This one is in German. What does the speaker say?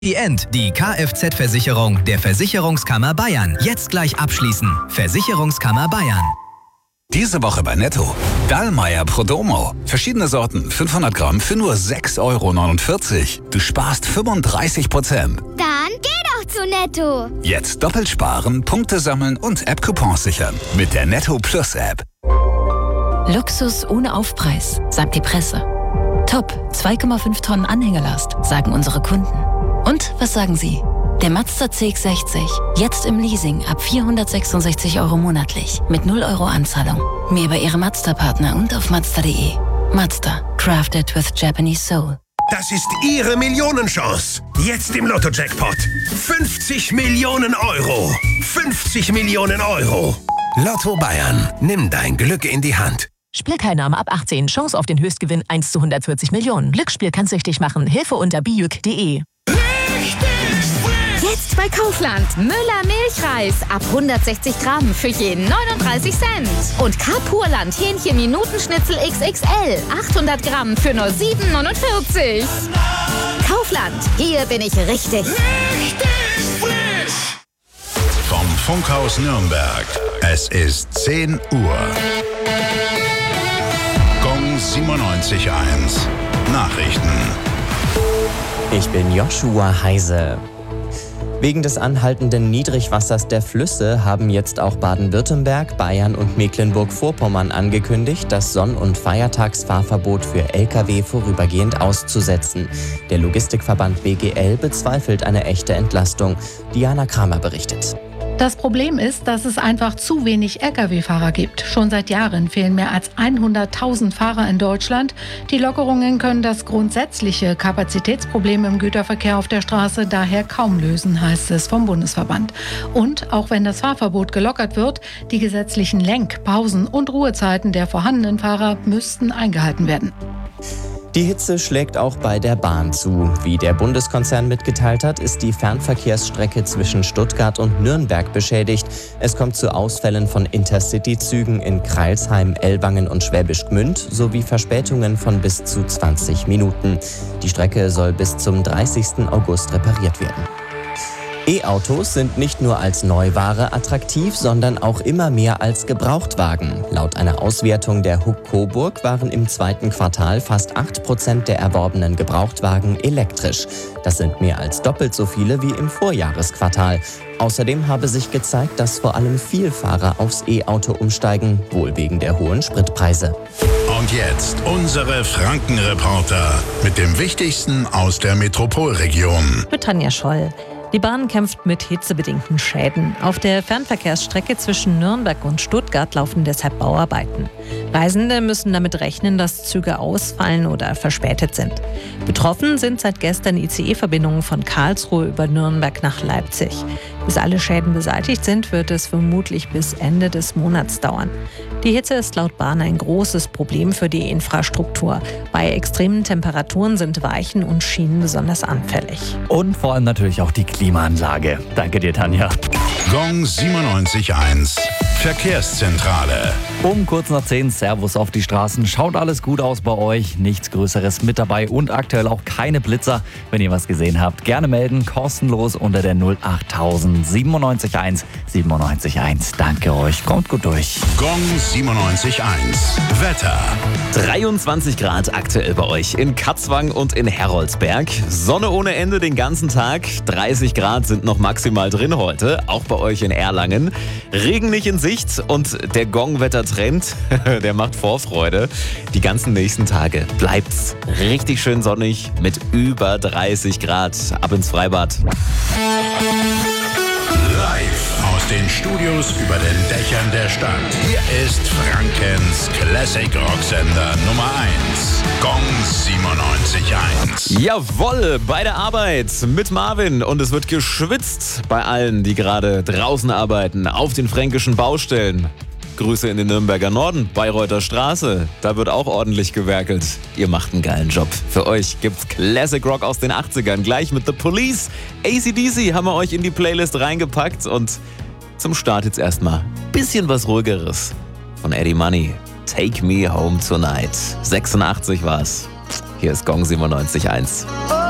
Die End, die Kfz-Versicherung der Versicherungskammer Bayern. Jetzt gleich abschließen. Versicherungskammer Bayern. Diese Woche bei Netto. Dallmayr Prodomo. Verschiedene Sorten, 500 Gramm für nur 6,49 €. Du sparst 35%. Dann geh doch zu Netto. Jetzt doppelt sparen, Punkte sammeln und App-Coupons sichern. Mit der Netto Plus App. Luxus ohne Aufpreis, sagt die Presse. Top, 2,5 Tonnen Anhängerlast, sagen unsere Kunden. Und was sagen Sie? Der Mazda CX-60, jetzt im Leasing ab 466 € monatlich, mit 0 € Anzahlung. Mehr bei Ihrem Mazda-Partner und auf Mazda.de. Mazda, crafted with Japanese soul. Das ist Ihre Millionenchance. Jetzt im Lotto-Jackpot. 50 Millionen €. 50 Millionen €. Lotto Bayern. Nimm dein Glück in die Hand. Spielteilnahme ab 18. Chance auf den Höchstgewinn 1 zu 140 Millionen. Glücksspiel kann süchtig machen. Hilfe unter bijuk.de. Jetzt bei Kaufland. Müller Milchreis ab 160 Gramm für jeden 39 Cent. Und K-Purland Hähnchen Minutenschnitzel XXL 800 Gramm für nur 7,49. Kaufland. Hier bin ich richtig. Vom Funkhaus Nürnberg. Es ist 10 Uhr. Gong 97.1. Nachrichten. Ich bin Joshua Heise. Wegen des anhaltenden Niedrigwassers der Flüsse haben jetzt auch Baden-Württemberg, Bayern und Mecklenburg-Vorpommern angekündigt, das Sonn- und Feiertagsfahrverbot für Lkw vorübergehend auszusetzen. Der Logistikverband BGL bezweifelt eine echte Entlastung. Diana Kramer berichtet. Das Problem ist, dass es einfach zu wenig Lkw-Fahrer gibt. Schon seit Jahren fehlen mehr als 100.000 Fahrer in Deutschland. Die Lockerungen können das grundsätzliche Kapazitätsproblem im Güterverkehr auf der Straße daher kaum lösen, heißt es vom Bundesverband. Und auch wenn das Fahrverbot gelockert wird, die gesetzlichen Lenk-, Pausen- und Ruhezeiten der vorhandenen Fahrer müssten eingehalten werden. Die Hitze schlägt auch bei der Bahn zu. Wie der Bundeskonzern mitgeteilt hat, ist die Fernverkehrsstrecke zwischen Stuttgart und Nürnberg beschädigt. Es kommt zu Ausfällen von Intercity-Zügen in Crailsheim, Ellwangen und Schwäbisch Gmünd sowie Verspätungen von bis zu 20 Minuten. Die Strecke soll bis zum 30. August repariert werden. E-Autos sind nicht nur als Neuware attraktiv, sondern auch immer mehr als Gebrauchtwagen. Laut einer Auswertung der HUK Coburg waren im zweiten Quartal fast 8% der erworbenen Gebrauchtwagen elektrisch. Das sind mehr als doppelt so viele wie im Vorjahresquartal. Außerdem habe sich gezeigt, dass vor allem Vielfahrer aufs E-Auto umsteigen, wohl wegen der hohen Spritpreise. Und jetzt unsere Frankenreporter mit dem Wichtigsten aus der Metropolregion. Mit Tanja Scholl. Die Bahn kämpft mit hitzebedingten Schäden. Auf der Fernverkehrsstrecke zwischen Nürnberg und Stuttgart laufen deshalb Bauarbeiten. Reisende müssen damit rechnen, dass Züge ausfallen oder verspätet sind. Betroffen sind seit gestern ICE-Verbindungen von Karlsruhe über Nürnberg nach Leipzig. Bis alle Schäden beseitigt sind, wird es vermutlich bis Ende des Monats dauern. Die Hitze ist laut Bahn ein großes Problem für die Infrastruktur. Bei extremen Temperaturen sind Weichen und Schienen besonders anfällig. Und vor allem natürlich auch die Klimaanlage. Danke dir, Tanja. Gong 97.1. Verkehrszentrale. Um kurz nach 10, Servus auf die Straßen. Schaut alles gut aus bei euch. Nichts Größeres mit dabei und aktuell auch keine Blitzer. Wenn ihr was gesehen habt, gerne melden. Kostenlos unter der 08000 97.1 97.1. Danke euch. Kommt gut durch. Gong 97.1. Wetter. 23 Grad aktuell bei euch in Katzwang und in Heroldsberg. Sonne ohne Ende den ganzen Tag. 30 Grad sind noch maximal drin heute. Auch bei euch in Erlangen. Regen nicht in Sicht und der Gong-Wettertrend, der macht Vorfreude. Die ganzen nächsten Tage bleibt's richtig schön sonnig mit über 30 Grad. Ab ins Freibad. Live aus den Studios über den Dächern der Stadt. Hier ist Frankens Classic Rocksender Nummer 1. Gong 97.1. Jawohl, bei der Arbeit mit Marvin. Und es wird geschwitzt bei allen, die gerade draußen arbeiten, auf den fränkischen Baustellen. Grüße in den Nürnberger Norden, Bayreuther Straße. Da wird auch ordentlich gewerkelt. Ihr macht einen geilen Job. Für euch gibt's Classic Rock aus den 80ern. Gleich mit The Police. AC/DC haben wir euch in die Playlist reingepackt. Und zum Start jetzt erstmal ein bisschen was Ruhigeres von Eddie Money. Take Me Home Tonight. 86 war's. Hier ist Gong 97.1.